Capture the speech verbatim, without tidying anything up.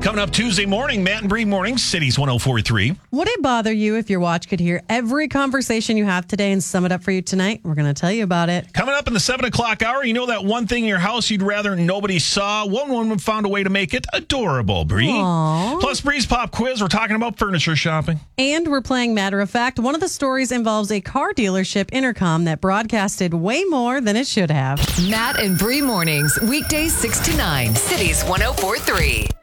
Coming up Tuesday morning, Matt and Bree mornings, Cities one oh four point three. Would it bother you if your watch could hear every conversation you have today and sum it up for you tonight? We're going to tell you about it. Coming up in the seven o'clock hour, you know that one thing in your house you'd rather nobody saw? One woman found a way to make it adorable, Bree. Aww. Plus, Bree's Pop Quiz, we're talking about furniture shopping. And we're playing Matter of Fact. One of the stories involves a car dealership intercom that broadcasted way more than it should have. Matt and Bree mornings, weekdays six to nine, Cities one oh four point three.